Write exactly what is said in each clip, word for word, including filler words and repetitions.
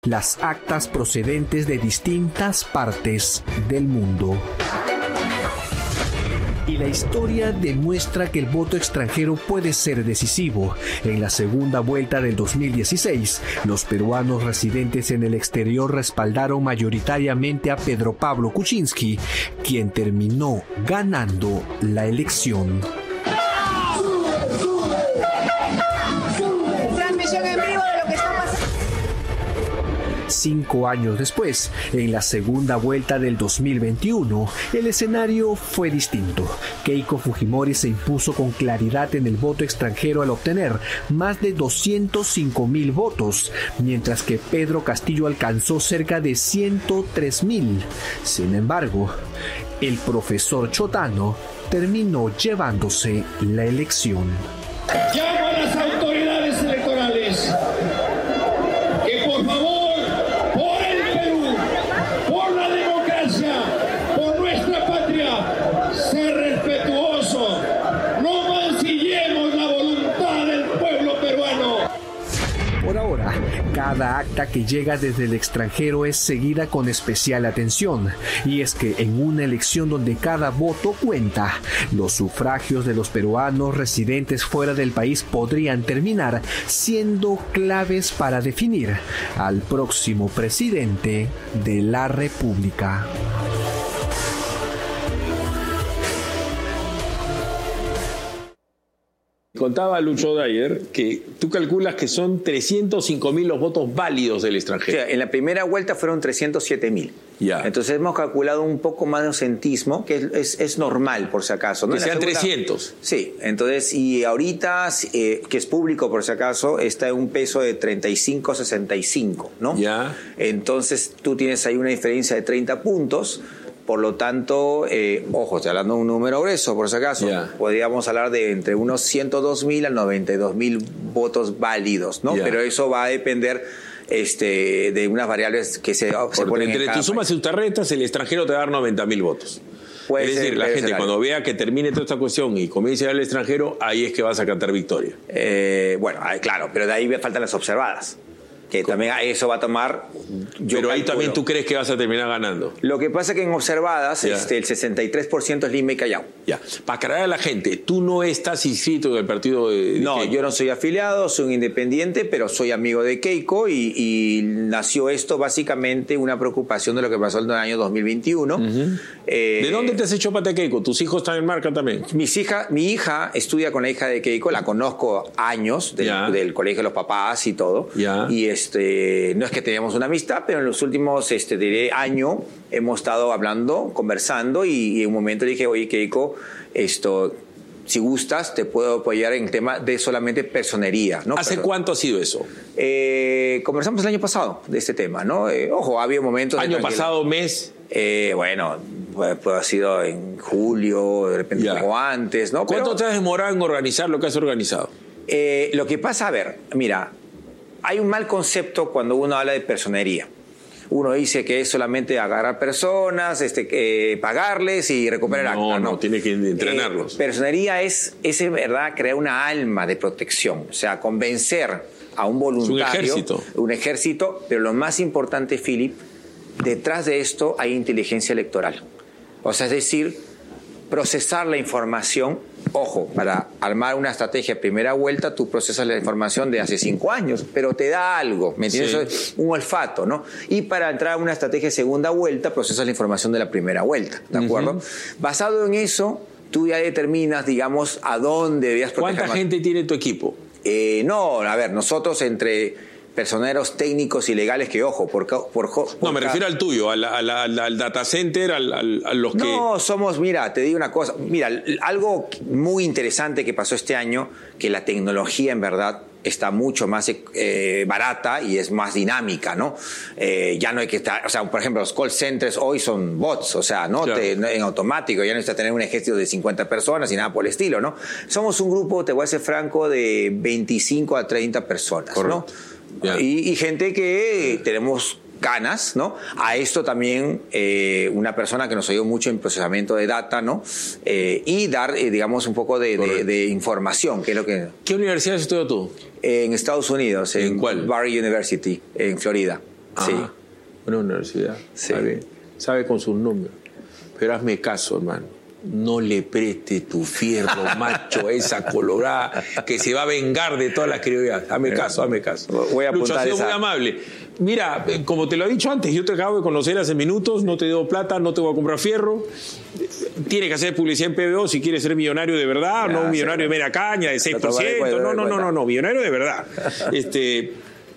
las actas procedentes de distintas partes del mundo. Y la historia demuestra que el voto extranjero puede ser decisivo. En la segunda vuelta del dos mil dieciséis, los peruanos residentes en el exterior respaldaron mayoritariamente a Pedro Pablo Kuczynski, quien terminó ganando la elección. Transmisión en vivo de lo que está pasando. Cinco años después, en la segunda vuelta del dos mil veintiuno, el escenario fue distinto. Keiko Fujimori se impuso con claridad en el voto extranjero al obtener más de doscientos cinco mil votos, mientras que Pedro Castillo alcanzó cerca de ciento tres mil. Sin embargo, el profesor Chotano terminó llevándose la elección. Llamo a las autoridades electorales que por favor, por el Perú, por la democracia, por nuestra patria, ser respetuoso. No mancillemos la voluntad del pueblo peruano. Por ahora, cada acta que llega desde el extranjero es seguida con especial atención, y es que en una elección donde cada voto cuenta, los sufragios de los peruanos residentes fuera del país podrían terminar siendo claves para definir al próximo presidente de la República. Contaba Lucho Dyer que tú calculas que son trescientos cinco mil los votos válidos del extranjero. O sea, en la primera vuelta fueron trescientos siete mil. Ya. Entonces hemos calculado un poco más de ausentismo, que es, es, es normal por si acaso, ¿no? Que sean segunda, trescientos. Sí, entonces, y ahorita, eh, que es público por si acaso, está en un peso de treinta y cinco a sesenta y cinco, ¿no? Ya. Entonces tú tienes ahí una diferencia de treinta puntos. Por lo tanto, eh, ojo, estoy hablando de un número grueso, por si acaso. Yeah. Podríamos hablar de entre unos ciento dos mil a noventa y dos mil votos válidos, ¿no? Yeah. Pero eso va a depender este, de unas variables que se, se ponen entre en cada tus sumas y tus tarjetas, el extranjero te va a dar noventa mil votos. Puede es decir, ser, la gente ser cuando vea que termine toda esta cuestión y comience a ir al extranjero, ahí es que vas a cantar victoria. Eh, bueno, claro, pero de ahí me faltan las observadas. Que también eso va a tomar... Yo Pero ahí calculo. también tú crees que vas a terminar ganando. Lo que pasa es que en observadas este, el sesenta y tres por ciento es Lima y Callao. Ya. Para aclarar a la gente, tú no estás inscrito en el partido de, de No, Keiko. Yo no soy afiliado, soy un independiente, pero soy amigo de Keiko y, y nació esto básicamente una preocupación de lo que pasó en el año dos mil veintiuno. Uh-huh. eh, ¿De dónde te has hecho pata Keiko? ¿Tus hijos están en marca también? Mis hija, mi hija estudia con la hija de Keiko, la conozco años del, del colegio de los papás y todo. Ya. Y este... No es que teníamos una amistad, pero en los últimos este, diré, año hemos estado hablando, conversando y, y en un momento dije, oye, Keiko, esto, si gustas, te puedo apoyar en el tema de solamente personería, ¿no? ¿Hace Perdón. cuánto ha sido eso? Eh, conversamos el año pasado de este tema, ¿no? Eh, ojo, ha habido momentos... ¿Año pasado, mes? Eh, bueno, pues, pues ha sido en julio, de repente Ya. como antes, ¿no? ¿Cuánto Pero, te has demorado en organizar lo que has organizado? Eh, lo que pasa, a ver, mira... Hay un mal concepto cuando uno habla de personería. Uno dice que es solamente agarrar personas, este, eh, pagarles y recuperar no, actas. No, no, tiene que entrenarlos. Eh, personería es, es, verdad, crear una alma de protección. O sea, convencer a un voluntario. Es un ejército. Un ejército, pero lo más importante, Philip, detrás de esto hay inteligencia electoral. O sea, es decir, procesar la información. Ojo, para armar una estrategia de primera vuelta, tú procesas la información de hace cinco años, pero te da algo, ¿me entiendes? Sí. Eso es un olfato, ¿no? Y para entrar a una estrategia de segunda vuelta, procesas la información de la primera vuelta, ¿de acuerdo? Uh-huh. Basado en eso, tú ya determinas, digamos, a dónde debías proteger. ¿Cuánta más. gente tiene tu equipo? Eh, no, a ver, nosotros entre... personeros técnicos y legales que, ojo, por... por, por no, me refiero al tuyo, al, al, al, al data center, al, al, a los que... No, somos, mira, te digo una cosa, mira, algo muy interesante que pasó este año, que la tecnología en verdad está mucho más eh, barata y es más dinámica, ¿no? Eh, ya no hay que estar, o sea, por ejemplo, los call centers hoy son bots, o sea, ¿no? Claro. Te, en automático, ya no necesitas tener un ejército de cincuenta personas y nada por el estilo, ¿no? Somos un grupo, te voy a ser franco, de veinticinco a treinta personas, correcto, ¿no? Yeah. Y, y gente que yeah. tenemos ganas, ¿no? A esto también eh, una persona que nos ayudó mucho en procesamiento de data, ¿no? Eh, y dar, eh, digamos, un poco de, de, de información, que es lo que... ¿Qué universidad has estudiado tú? Eh, en Estados Unidos, en, ¿En cuál? Barry University, en Florida. Sí. Ah, una universidad. Sí. Sabe, sabe con sus números. Pero hazme caso, hermano. No le preste tu fierro, macho, a esa colorada que se va a vengar de todas las criollas. Hazme caso, hazme caso. Voy a Lucho, apuntar ha sido esa. muy amable. Mira, como te lo he dicho antes, yo te acabo de conocer hace minutos, no te debo plata, no te voy a comprar fierro. Tienes que hacer publicidad en P B O si quieres ser millonario de verdad, Ya, no un sí. millonario de mera caña, de seis por ciento. Lo tomaré en No, no, no, cuenta. no, no, millonario de verdad. Este,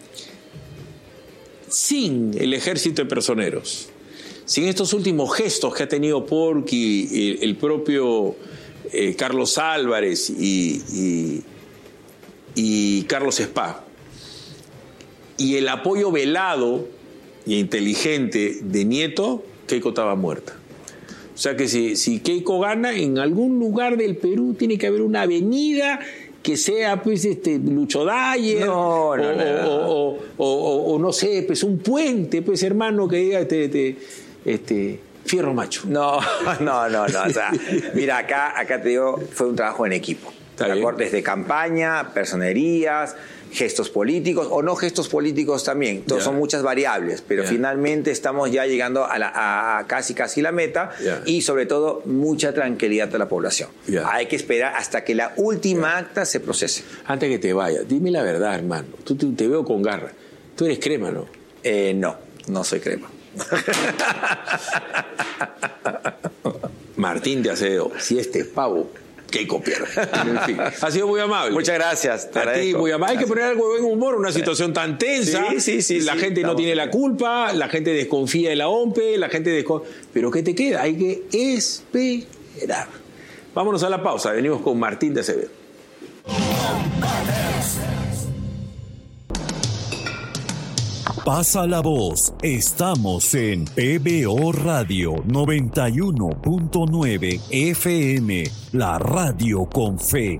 sin el ejército de personeros, sin estos últimos gestos que ha tenido Porky, el, el propio eh, Carlos Álvarez y, y, y Carlos Spa, y el apoyo velado e inteligente de Nieto, Keiko estaba muerta. O sea que si, si Keiko gana, en algún lugar del Perú tiene que haber una avenida que sea, pues, este, Lucho Dyer, No, no, o, no, no. O, o, o, o, o no sé, pues un puente, pues, hermano, que diga este, este, este fierro macho. No, no, no, no. O sea, mira, acá, acá te digo, fue un trabajo en equipo. Está ¿De bien. acuerdo? Desde campaña, personerías, gestos políticos o no gestos políticos también. Entonces Ya. son muchas variables, pero Ya. finalmente estamos ya llegando a, la, a casi casi la meta Ya. y sobre todo mucha tranquilidad a la población. Ya. Hay que esperar hasta que la última acta se procese. Antes que te vayas, dime la verdad, hermano. Tú te, te veo con garra. Tú eres crema, ¿no? Eh, no, no soy crema. Martín de Acevedo, si este es pavo, Keiko pierde. En fin, ha sido muy amable. Muchas gracias. te A ti, agradezco. muy amable. Hay que Gracias. poner algo de buen humor, una situación tan tensa. Sí, sí, sí, La sí, gente no estamos tiene la bien. culpa, la gente desconfía de la O M P E, la gente desconfía. Pero ¿qué te queda? Hay que esperar. Vámonos a la pausa. Venimos con Martín de Acevedo. Pasa la voz, estamos en P B O Radio noventa y uno punto nueve F M, la radio con fe.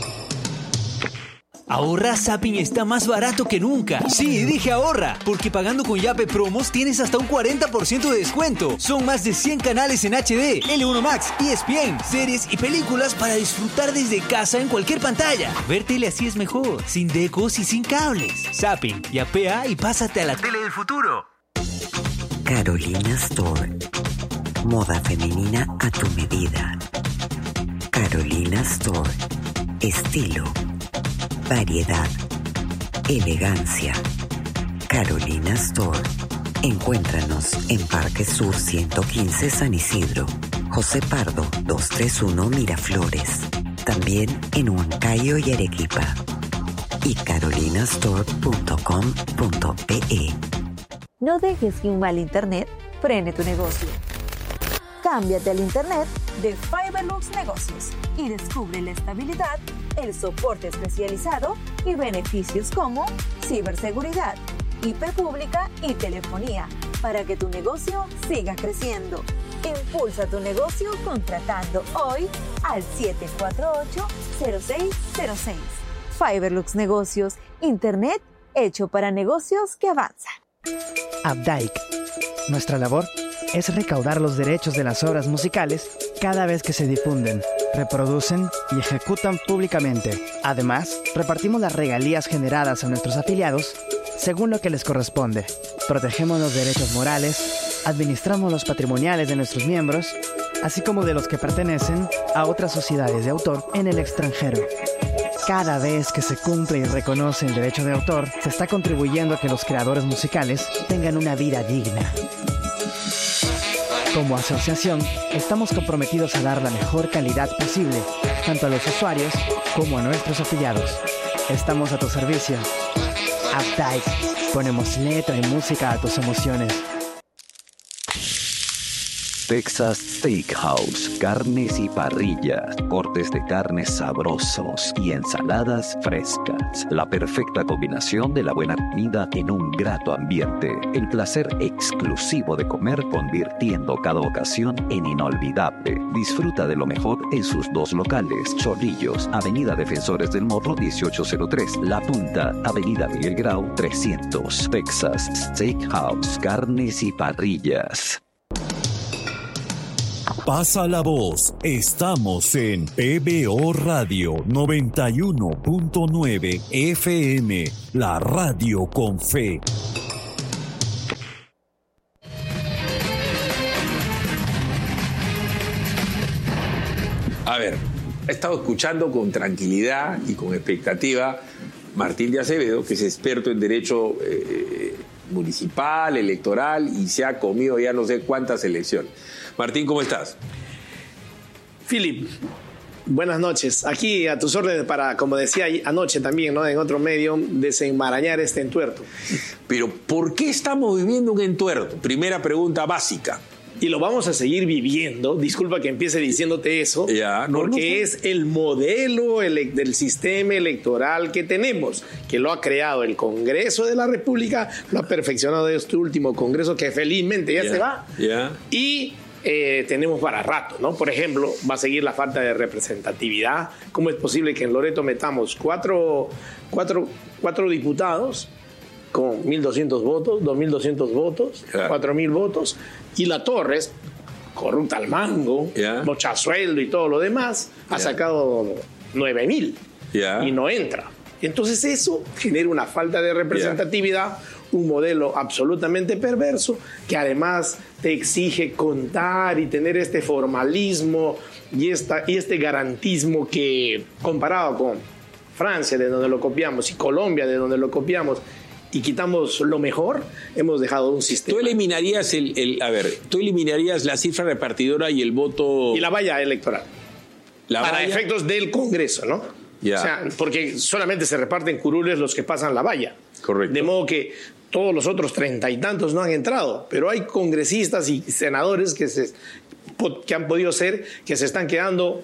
Ahorra, Zapping está más barato que nunca. Sí, dije ahorra, porque pagando con Yape Promos tienes hasta un cuarenta por ciento de descuento. Son más de cien canales en H D, L uno Max, E S P N, series y películas para disfrutar desde casa en cualquier pantalla. Ver tele así es mejor, sin decos y sin cables. Zapping, yapea y pásate a la tele del futuro. Carolina Store. Moda femenina a tu medida. Carolina Store. Estilo. Variedad. Elegancia. Carolina Store. Encuéntranos en Parque Sur ciento quince San Isidro. José Pardo doscientos treinta y uno Miraflores. También en Huancayo y Arequipa. Y carolinastore punto com punto pe. No dejes que un mal internet frene tu negocio. Cámbiate al internet de Fiberlux Negocios y descubre la estabilidad, el soporte especializado y beneficios como ciberseguridad, I P pública y telefonía para que tu negocio siga creciendo. Impulsa tu negocio contratando hoy al siete cuatro ocho, cero seis cero seis. Fiberlux Negocios, internet hecho para negocios que avanzan. Updike. Nuestra labor es recaudar los derechos de las obras musicales cada vez que se difunden, reproducen y ejecutan públicamente. Además, repartimos las regalías generadas a nuestros afiliados según lo que les corresponde. Protegemos los derechos morales, administramos los patrimoniales de nuestros miembros, así como de los que pertenecen a otras sociedades de autor en el extranjero. Cada vez que se cumple y reconoce el derecho de autor, se está contribuyendo a que los creadores musicales tengan una vida digna. Como asociación, estamos comprometidos a dar la mejor calidad posible, tanto a los usuarios como a nuestros afiliados. Estamos a tu servicio. Updike. Ponemos letra y música a tus emociones. Texas Steakhouse, carnes y parrillas, cortes de carnes sabrosos y ensaladas frescas. La perfecta combinación de la buena comida en un grato ambiente. El placer exclusivo de comer convirtiendo cada ocasión en inolvidable. Disfruta de lo mejor en sus dos locales. Chorrillos, Avenida Defensores del Morro dieciocho cero tres. La Punta, Avenida Miguel Grau trescientos. Texas Steakhouse, carnes y parrillas. Pasa la voz, estamos en P B O Radio noventa y uno punto nueve F M, la radio con fe. A ver, he estado escuchando con tranquilidad y con expectativa Martín de Acevedo, que es experto en derecho eh, municipal, electoral, y se ha comido ya no sé cuántas elecciones. Martín, ¿cómo estás? Philip, buenas noches. Aquí a tus órdenes para, como decía anoche también, ¿no?, en otro medio, desenmarañar este entuerto. Pero, ¿por qué estamos viviendo un entuerto? Primera pregunta básica. Y lo vamos a seguir viviendo, disculpa que empiece diciéndote eso, ya, no, porque no sé. es el modelo ele- del sistema electoral que tenemos, que lo ha creado el Congreso de la República, lo ha perfeccionado este último Congreso que felizmente ya, ya se va, ya. y eh, tenemos para rato, ¿no? Por ejemplo, va a seguir la falta de representatividad. ¿Cómo es posible que en Loreto metamos cuatro, cuatro, cuatro diputados con mil doscientos votos, dos mil doscientos votos, yeah. cuatro mil votos, y la Torres, corrupta al mango, yeah. mocha sueldo y todo lo demás, ha yeah. sacado nueve mil yeah. y no entra? Entonces eso genera una falta de representatividad, yeah. un modelo absolutamente perverso que además te exige contar y tener este formalismo y, esta, y este garantismo que, comparado con Francia, de donde lo copiamos, y Colombia, de donde lo copiamos, y quitamos lo mejor, hemos dejado un sistema. Tú eliminarías el, el a ver, tú eliminarías la cifra repartidora y el voto y la valla electoral. La para valla... efectos del Congreso, ¿no? Yeah. O sea, porque solamente se reparten curules los que pasan la valla. Correcto. De modo que todos los otros treinta y tantos no han entrado, pero hay congresistas y senadores que se que han podido ser que se están quedando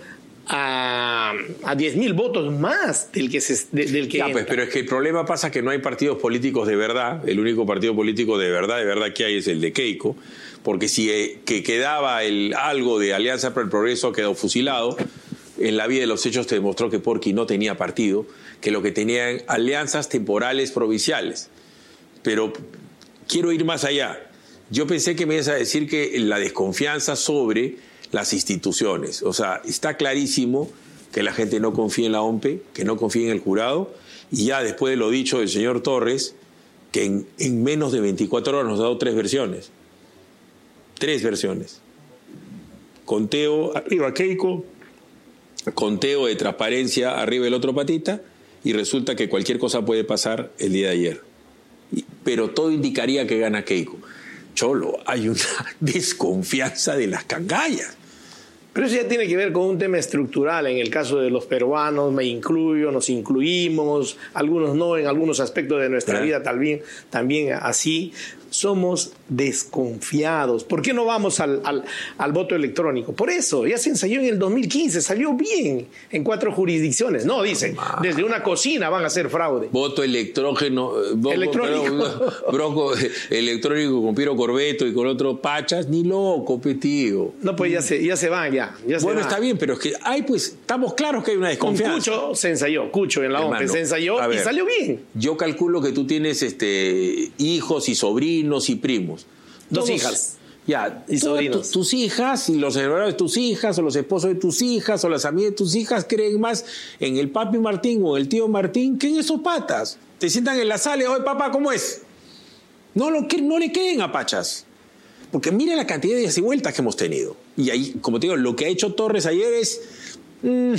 a, a diez mil votos más del que se de, del que ya, pues, pero es que el problema pasa que no hay partidos políticos de verdad. El único partido político de verdad de verdad que hay es el de Keiko, porque si eh, que quedaba el algo de Alianza para el Progreso quedó fusilado. En la vida de los hechos te demostró que Porqui no tenía partido, que lo que tenían alianzas temporales provinciales. Pero quiero ir más allá. Yo pensé que me ibas a decir que la desconfianza sobre las instituciones. O sea, está clarísimo que la gente no confía en la O M P E, que no confía en el jurado, y ya después de lo dicho del señor Torres, que en, en menos de veinticuatro horas nos ha dado tres versiones. Tres versiones. Conteo arriba Keiko, conteo de transparencia arriba el otro patita, y resulta que cualquier cosa puede pasar el día de ayer. Pero todo indicaría que gana Keiko. Cholo, hay una desconfianza de las cangallas. Pero eso ya tiene que ver con un tema estructural. En el caso de los peruanos, me incluyo, nos incluimos, algunos no, en algunos aspectos de nuestra yeah. vida también, también así. Somos desconfiados. ¿Por qué no vamos al, al, al voto electrónico? Por eso, ya se ensayó en el dos mil quince, salió bien en cuatro jurisdicciones. No, dicen, desde una cocina van a hacer fraude. Voto electrógeno, voto, electrónico. Perdón, broco, electrónico con Piero Corbeto y con otro Pachas, ni loco, tío. No, pues ya se, ya se van, ya. ya se bueno, van. Está bien, pero es que hay, pues, estamos claros que hay una desconfianza. Con Cucho se ensayó, Cucho en la O M P E se ensayó y ver, salió bien. Yo calculo que tú tienes este, hijos y sobrinos y primos. Dos Todos, hijas. Ya, y sobrinos. Tu, tus hijas y los hermanos de tus hijas o los esposos de tus hijas o las amigas de tus hijas creen más en el papi Martín o el tío Martín que en esos patas. Te sientan en la sala y, oye, papá, ¿cómo es? No, lo, no le creen a Pachas. Porque mira la cantidad de vueltas que hemos tenido. Y ahí, como te digo, lo que ha hecho Torres ayer es... Mmm,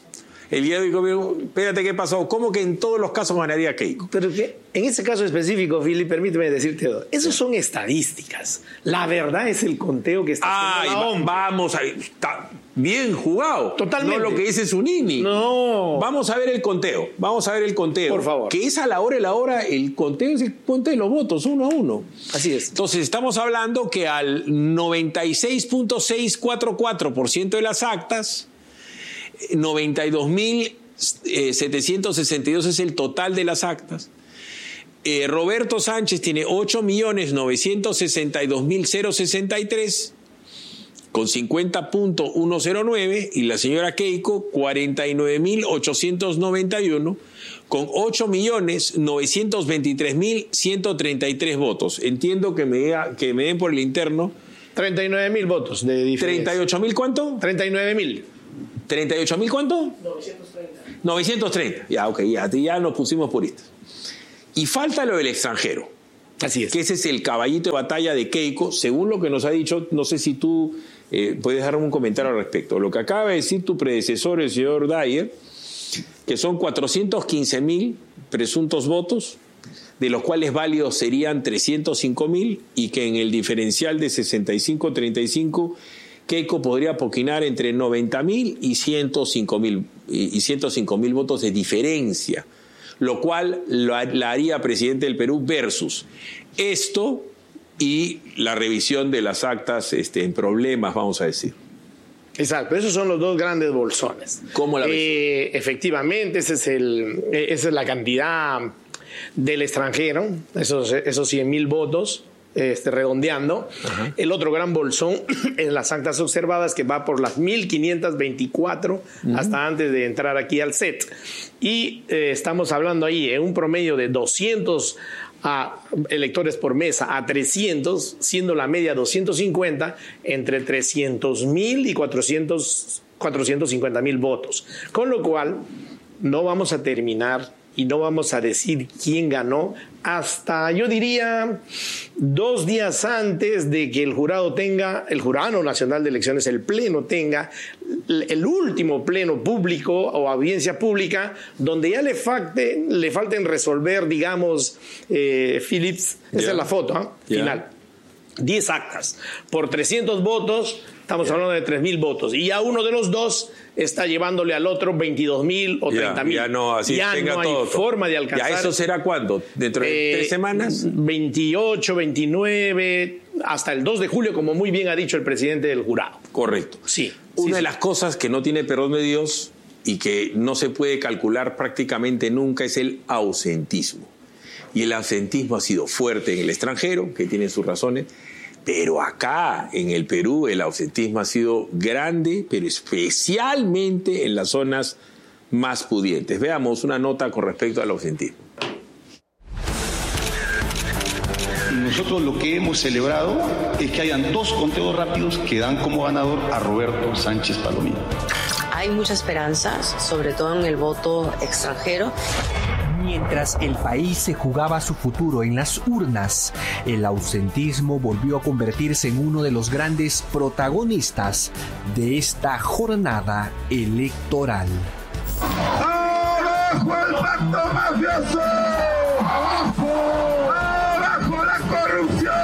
el día de hoy, espérate, ¿qué pasó? ¿Cómo que en todos los casos ganaría Keiko? Pero que en ese caso específico, Philip, permíteme decirte, esos son estadísticas. La verdad es el conteo que está Ay, haciendo la O M P E. Vamos a ver, está bien jugado. Totalmente. No lo que dice Zunini. No. Vamos a ver el conteo. Vamos a ver el conteo. Por favor. Que es a la hora y la hora, el conteo es el conteo de los votos, uno a uno. Así es. Entonces, estamos hablando que al noventa y seis punto seiscientos cuarenta y cuatro por ciento de las actas, noventa y dos mil setecientos sesenta y dos es el total de las actas. Eh, Roberto Sánchez tiene ocho millones novecientos sesenta y dos mil sesenta y tres con cincuenta punto ciento nueve y la señora Keiko cuarenta y nueve mil ochocientos noventa y uno con ocho millones novecientos veintitrés mil ciento treinta y tres votos. Entiendo que me, que me den por el interno treinta y nueve mil votos de diferencia. ¿treinta y ocho mil cuánto? treinta y nueve mil. ¿treinta y ocho mil cuánto? novecientos treinta. novecientos treinta. Ya, ok, ya, ya nos pusimos puristas. Y falta lo del extranjero. Así es. Que ese es el caballito de batalla de Keiko, según lo que nos ha dicho. No sé si tú eh, puedes darme un comentario al respecto. Lo que acaba de decir tu predecesor, el señor Dyer, que son cuatrocientos quince mil presuntos votos, de los cuales válidos serían trescientos cinco mil, y que en el diferencial de sesenta y cinco a treinta y cinco, Keiko podría poquinar entre noventa mil y ciento cinco mil y ciento cinco mil votos de diferencia, lo cual lo, la haría presidente del Perú versus esto y la revisión de las actas este, en problemas, vamos a decir. Exacto, esos son los dos grandes bolsones. ¿Cómo la ves? Eh, efectivamente, ese es el, esa es la cantidad del extranjero, esos, esos cien mil votos. Este, redondeando. Ajá. El otro gran bolsón es las actas observadas, que va por las mil quinientas veinticuatro uh-huh. hasta antes de entrar aquí al set. Y eh, estamos hablando ahí en un promedio de doscientos a electores por mesa a trescientos, siendo la media doscientos cincuenta, entre trescientos mil y cuatrocientos, cuatrocientos cincuenta mil votos. Con lo cual, no vamos a terminar y no vamos a decir quién ganó hasta, yo diría, dos días antes de que el jurado tenga, el Jurado Nacional de Elecciones, el Pleno tenga el último pleno público o audiencia pública, donde ya le, falte, le falten resolver, digamos, eh, Philips, esa yeah. es la foto ¿eh? yeah. final, diez actas por trescientos votos. Estamos yeah. hablando de tres mil votos. Y ya uno de los dos está llevándole al otro veintidós mil o treinta mil. Ya, ya no, así ya tenga no hay todo, forma de alcanzar. ¿Ya eso será cuándo? ¿Dentro de eh, tres semanas? veintiocho, veintinueve, hasta el dos de julio, como muy bien ha dicho el presidente del jurado. Correcto. Sí. Una sí, de sí. las cosas que no tiene perdón de Dios y que no se puede calcular prácticamente nunca es el ausentismo. Y el ausentismo ha sido fuerte en el extranjero, que tiene sus razones. Pero acá, en el Perú, el ausentismo ha sido grande, pero especialmente en las zonas más pudientes. Veamos una nota con respecto al ausentismo. Nosotros lo que hemos celebrado es que hayan dos conteos rápidos que dan como ganador a Roberto Sánchez Palomino. Hay muchas esperanzas, sobre todo en el voto extranjero. Mientras el país se jugaba su futuro en las urnas, el ausentismo volvió a convertirse en uno de los grandes protagonistas de esta jornada electoral. ¡Abajo el pacto mafioso! ¡Abajo! ¡Abajo la corrupción!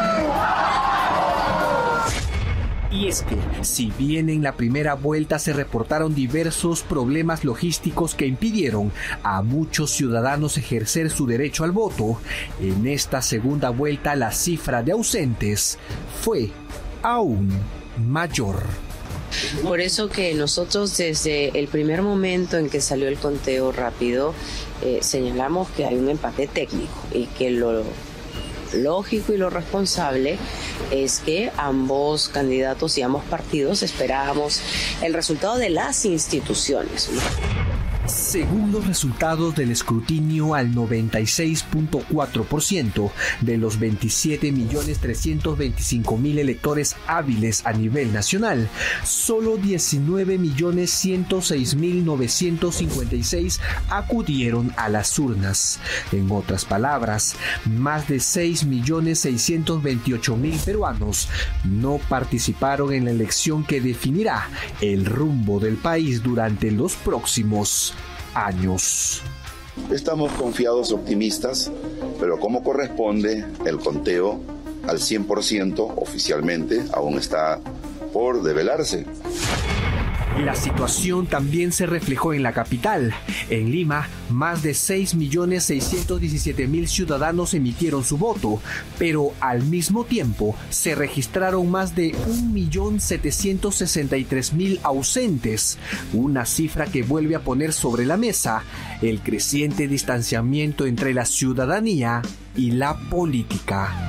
Y es que, si bien en la primera vuelta se reportaron diversos problemas logísticos que impidieron a muchos ciudadanos ejercer su derecho al voto, en esta segunda vuelta la cifra de ausentes fue aún mayor. Por eso que nosotros desde el primer momento en que salió el conteo rápido, eh, señalamos que hay un empate técnico y que lo lógico y lo responsable es que ambos candidatos y ambos partidos esperábamos el resultado de las instituciones, ¿no? Según los resultados del escrutinio, al noventa y seis punto cuatro por ciento de los veintisiete millones trescientos veinticinco mil electores hábiles a nivel nacional, solo diecinueve millones ciento seis mil novecientos cincuenta y seis acudieron a las urnas. En otras palabras, más de seis millones seiscientos veintiocho mil peruanos no participaron en la elección que definirá el rumbo del país durante los próximos años. Estamos confiados, optimistas, pero como corresponde, el conteo al cien por ciento oficialmente aún está por develarse. La situación también se reflejó en la capital. En Lima, más de seis millones seiscientos diecisiete mil ciudadanos emitieron su voto, pero al mismo tiempo se registraron más de un millón setecientos sesenta y tres mil ausentes, una cifra que vuelve a poner sobre la mesa el creciente distanciamiento entre la ciudadanía y la política.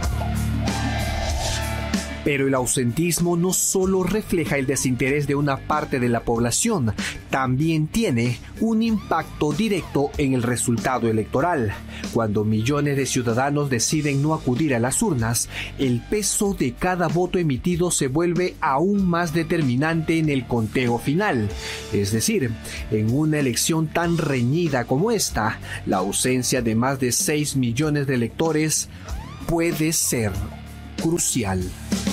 Pero el ausentismo no solo refleja el desinterés de una parte de la población, también tiene un impacto directo en el resultado electoral. Cuando millones de ciudadanos deciden no acudir a las urnas, el peso de cada voto emitido se vuelve aún más determinante en el conteo final. Es decir, en una elección tan reñida como esta, la ausencia de más de seis millones de electores puede ser crucial.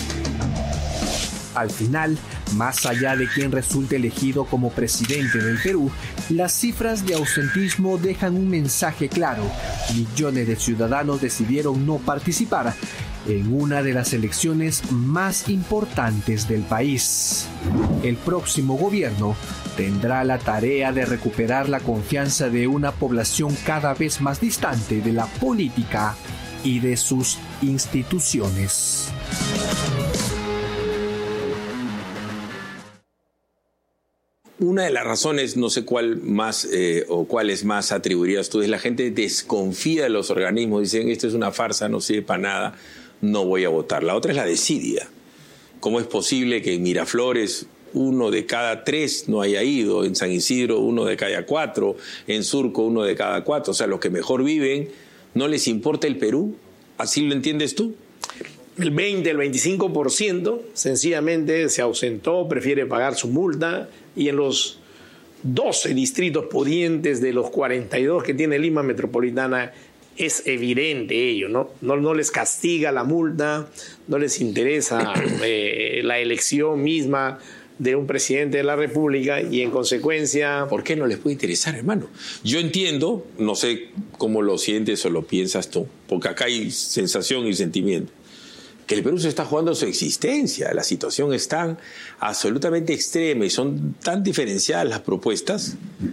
Al final, más allá de quien resulte elegido como presidente del Perú, las cifras de ausentismo dejan un mensaje claro. Millones de ciudadanos decidieron no participar en una de las elecciones más importantes del país. El próximo gobierno tendrá la tarea de recuperar la confianza de una población cada vez más distante de la política y de sus instituciones. Una de las razones, no sé cuál más eh, o cuáles más atribuirías tú, es la gente desconfía de los organismos, dicen esto es una farsa, no sirve para nada, no voy a votar. La otra es la desidia. ¿Cómo es posible que en Miraflores uno de cada tres no haya ido, en San Isidro uno de cada cuatro, en Surco uno de cada cuatro? O sea, los que mejor viven, ¿no les importa el Perú? ¿Así lo entiendes tú? El veinte, el veinticinco por ciento sencillamente se ausentó, prefiere pagar su multa, y en los doce distritos pudientes de los cuarenta y dos que tiene Lima Metropolitana es evidente ello, ¿no? No, no les castiga la multa, no les interesa eh, la elección misma de un presidente de la República y en consecuencia... ¿Por qué no les puede interesar, hermano? Yo entiendo, no sé cómo lo sientes o lo piensas tú, porque acá hay sensación y sentimiento, que el Perú se está jugando su existencia, la situación es tan absolutamente extrema y son tan diferenciadas las propuestas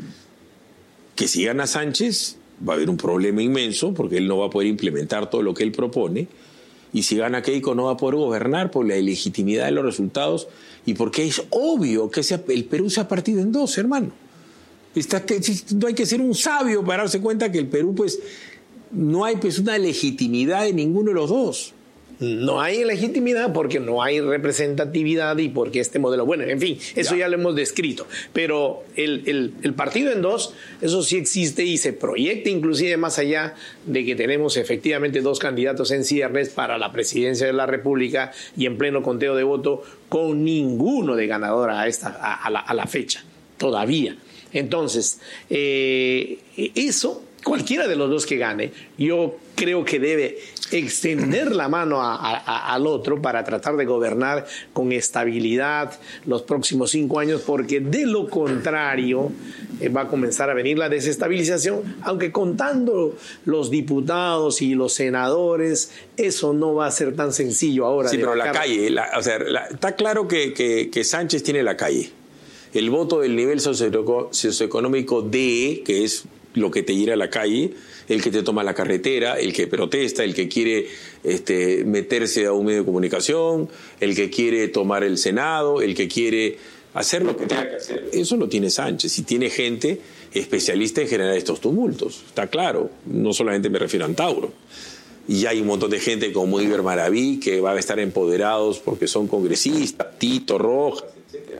que si gana Sánchez va a haber un problema inmenso porque él no va a poder implementar todo lo que él propone, y si gana Keiko no va a poder gobernar por la ilegitimidad de los resultados y porque es obvio que ese, el Perú se ha partido en dos, hermano. Está, no hay que ser un sabio para darse cuenta que el Perú pues no hay pues una legitimidad de ninguno de los dos. No hay legitimidad porque no hay representatividad y porque este modelo... Bueno, en fin, eso ya, ya lo hemos descrito. Pero el, el, el partido en dos, eso sí existe y se proyecta inclusive más allá de que tenemos efectivamente dos candidatos en cierres para la presidencia de la República y en pleno conteo de voto con ninguno de ganador a, esta, a, a, la, a la fecha, todavía. Entonces, eh, eso... Cualquiera de los dos que gane, yo creo que debe extender la mano a, a, al otro para tratar de gobernar con estabilidad los próximos cinco años, porque de lo contrario eh, va a comenzar a venir la desestabilización, aunque contando los diputados y los senadores, eso no va a ser tan sencillo ahora. Sí, pero la calle, la, o sea, la, está claro que, que, que Sánchez tiene la calle. El voto del nivel socioeconómico D, que es lo que te lleva a la calle, el que te toma la carretera, el que protesta, el que quiere este, meterse a un medio de comunicación, el que quiere tomar el Senado, el que quiere hacer lo que tenga que hacer. Eso lo tiene Sánchez y tiene gente especialista en generar estos tumultos. Está claro, no solamente me refiero a Antauro. Y hay un montón de gente como Iber Maraví que va a estar empoderados porque son congresistas, Tito Rojas, etcétera.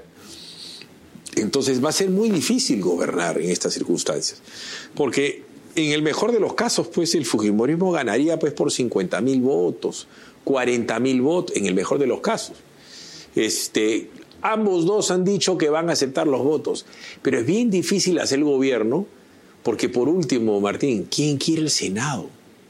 Entonces va a ser muy difícil gobernar en estas circunstancias, porque en el mejor de los casos, pues el fujimorismo ganaría pues por cincuenta mil votos, cuarenta mil votos, en el mejor de los casos. Este, ambos dos han dicho que van a aceptar los votos, pero es bien difícil hacer el gobierno, porque por último, Martín, ¿quién quiere el Senado?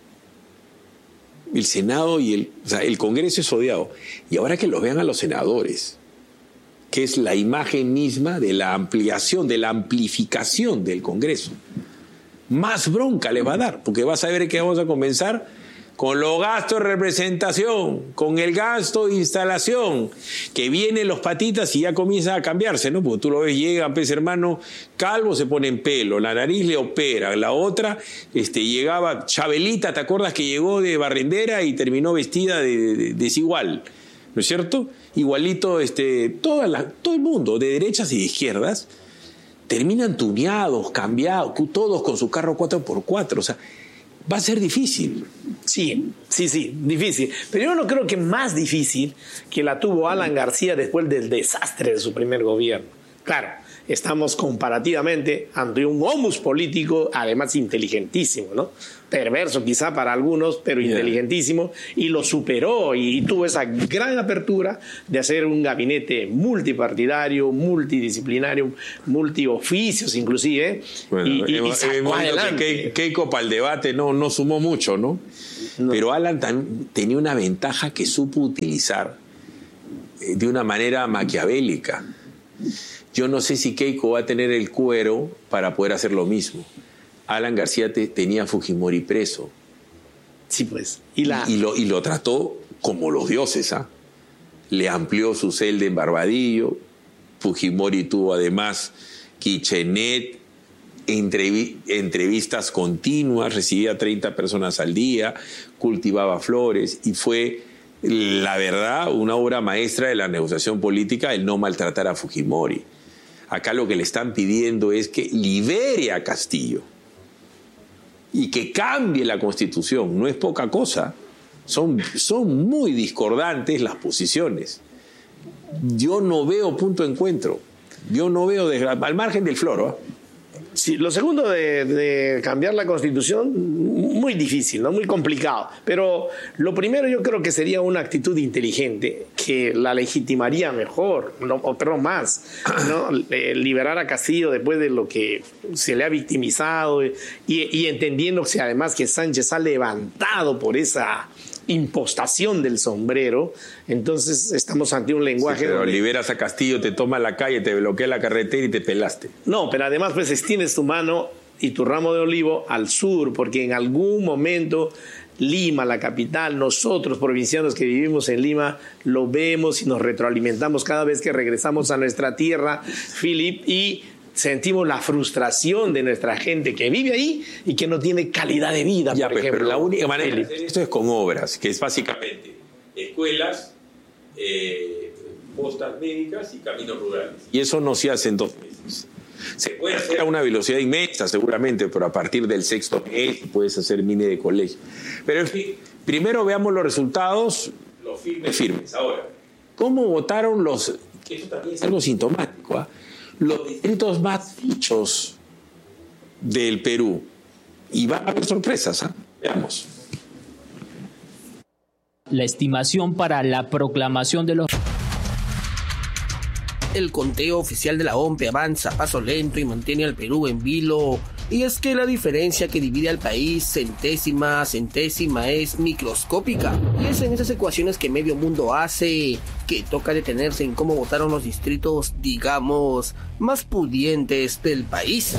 El Senado y el, o sea, el Congreso es odiado, y ahora que los vean a los senadores, que es la imagen misma de la ampliación, de la amplificación del Congreso. Más bronca les va a dar, porque vas a ver que vamos a comenzar con los gastos de representación, con el gasto de instalación, que vienen los patitas y ya comienza a cambiarse, ¿no? Porque tú lo ves, llega, pues hermano, calvo se pone en pelo, la nariz le opera, la otra este, llegaba, Chabelita, ¿te acuerdas que llegó de barrendera y terminó vestida de, de, de desigual? ¿No es cierto? Igualito, este, toda la, todo el mundo, de derechas y de izquierdas, terminan tuneados, cambiados, todos con su carro cuatro por cuatro. O sea, va a ser difícil. Sí, sí, sí, difícil. Pero yo no creo que más difícil que la tuvo Alan García después del desastre de su primer gobierno. Claro, estamos comparativamente ante un homus político, además inteligentísimo, ¿no? Perverso quizá para algunos, pero yeah. inteligentísimo, y lo superó y tuvo esa gran apertura de hacer un gabinete multipartidario, multidisciplinario, multioficios inclusive. Bueno, y, y, hemos, y hemos visto que Keiko para el debate no, no sumó mucho, ¿no? no. Pero Alan también tenía una ventaja que supo utilizar de una manera maquiavélica. Yo no sé si Keiko va a tener el cuero para poder hacer lo mismo. Alan García te, tenía a Fujimori preso. Sí, pues. Y, la... y, y, lo, y lo trató como los dioses, ¿ah? Le amplió su celda en Barbadillo. Fujimori tuvo además kitchenet, entrevi entrevistas continuas, recibía treinta personas al día, cultivaba flores y fue, la verdad, una obra maestra de la negociación política el no maltratar a Fujimori. Acá lo que le están pidiendo es que libere a Castillo y que cambie la Constitución. No es poca cosa. Son, son muy discordantes las posiciones. Yo no veo punto de encuentro. Yo no veo, de, al margen del floro, ¿eh? Sí, lo segundo de, de cambiar la Constitución, muy difícil, ¿no? Muy complicado. Pero lo primero yo creo que sería una actitud inteligente que la legitimaría mejor, no, o perdón, más, ¿no? Eh, liberar a Castillo después de lo que se le ha victimizado y, y entendiéndose además que Sánchez ha levantado por esa impostación del sombrero. Entonces estamos ante un lenguaje... Sí, pero donde... liberas a Castillo, te toma la calle, te bloquea la carretera y te pelaste. No, pero además pues extiendes tu mano y tu ramo de olivo al sur, porque en algún momento Lima, la capital, nosotros provincianos que vivimos en Lima, lo vemos y nos retroalimentamos cada vez que regresamos a nuestra tierra, Philip, y sentimos la frustración de nuestra gente que vive ahí y que no tiene calidad de vida, ya, por pues, ejemplo. Pero la única manera de hacer esto es con obras, que es básicamente escuelas, eh, postas médicas y caminos rurales. Y eso no se hace en dos meses. Se puede hacer a una velocidad inmensa, seguramente, pero a partir del sexto mes puedes hacer mini de colegio. Pero en fin, primero veamos los resultados, los firmes, firmes. Ahora, ¿cómo votaron los...? Que eso también es algo sintomático, ¿eh? Los distritos más fichos del Perú. Y van a haber sorpresas, ¿eh? Veamos. La estimación para la proclamación de los... El conteo oficial de la O M P E avanza a paso lento y mantiene al Perú en vilo. Y es que la diferencia que divide al país centésima a centésima es microscópica. Y es en esas ecuaciones que medio mundo hace que toca detenerse en cómo votaron los distritos, digamos, más pudientes del país.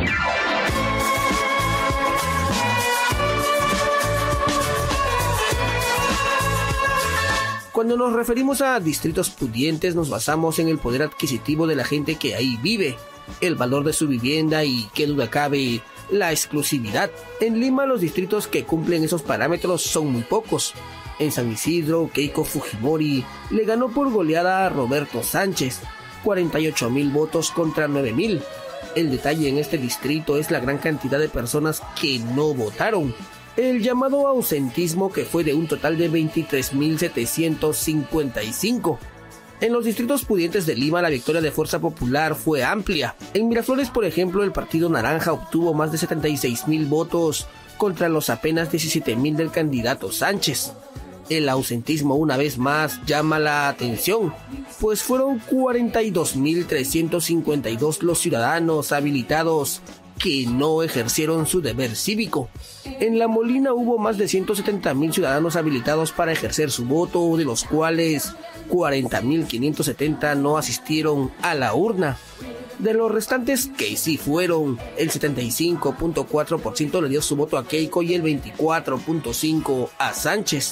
Cuando nos referimos a distritos pudientes, nos basamos en el poder adquisitivo de la gente que ahí vive, el valor de su vivienda y, qué duda cabe, la exclusividad. En Lima, los distritos que cumplen esos parámetros son muy pocos. En San Isidro, Keiko Fujimori le ganó por goleada a Roberto Sánchez, cuarenta y ocho mil votos contra nueve mil. El detalle en este distrito es la gran cantidad de personas que no votaron. El llamado ausentismo, que fue de un total de veintitrés mil setecientos cincuenta y cinco. En los distritos pudientes de Lima, la victoria de Fuerza Popular fue amplia. En Miraflores, por ejemplo, el Partido Naranja obtuvo más de setenta y seis mil votos contra los apenas diecisiete mil del candidato Sánchez. El ausentismo, una vez más, llama la atención, pues fueron cuarenta y dos mil trescientos cincuenta y dos los ciudadanos habilitados que no ejercieron su deber cívico. En La Molina hubo más de ciento setenta mil ciudadanos habilitados para ejercer su voto, de los cuales cuarenta mil quinientos setenta no asistieron a la urna. De los restantes que sí fueron, el setenta y cinco punto cuatro por ciento le dio su voto a Keiko y el veinticuatro punto cinco por ciento a Sánchez.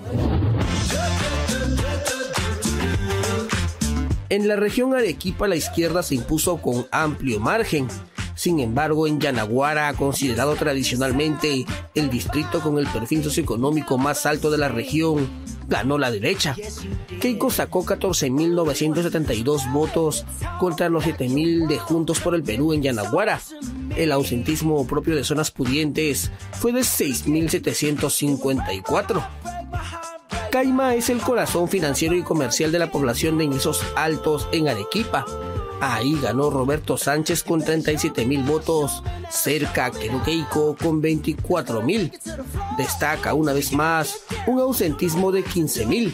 En la región Arequipa, la izquierda se impuso con amplio margen. Sin embargo, en Yanaguara, considerado tradicionalmente el distrito con el perfil socioeconómico más alto de la región, ganó la derecha. Keiko sacó catorce mil novecientos setenta y dos votos contra los siete mil de Juntos por el Perú en Yanaguara. El ausentismo propio de zonas pudientes fue de seis mil setecientos cincuenta y cuatro. Caima es el corazón financiero y comercial de la población de ingresos altos en Arequipa. Ahí ganó Roberto Sánchez con treinta y siete mil votos, cerca quedó Keiko con veinticuatro mil. Destaca una vez más un ausentismo de quince mil.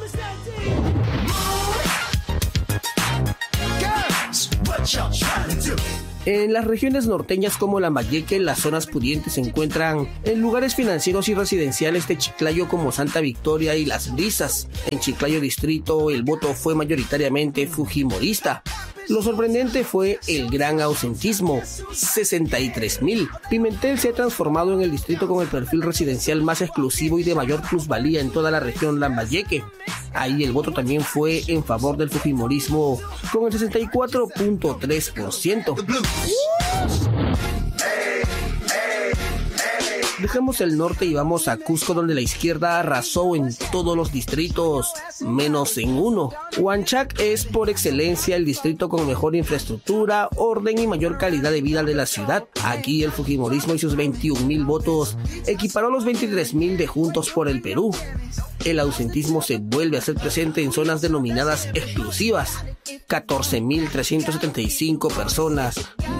En las regiones norteñas como Lambayeque, las zonas pudientes se encuentran en lugares financieros y residenciales de Chiclayo como Santa Victoria y Las Brisas. En Chiclayo distrito el voto fue mayoritariamente fujimorista. Lo sorprendente fue el gran ausentismo, sesenta y tres mil. Pimentel se ha transformado en el distrito con el perfil residencial más exclusivo y de mayor plusvalía en toda la región Lambayeque. Ahí el voto también fue en favor del fujimorismo con el sesenta y cuatro punto tres por ciento. Dejemos el norte y vamos a Cusco, donde la izquierda arrasó en todos los distritos, menos en uno. Huanchac es por excelencia el distrito con mejor infraestructura, orden y mayor calidad de vida de la ciudad. Aquí el fujimorismo y sus veintiún mil votos equiparó los veintitrés mil de Juntos por el Perú. El ausentismo se vuelve a ser presente en zonas denominadas exclusivas, catorce mil trescientas setenta y cinco personas.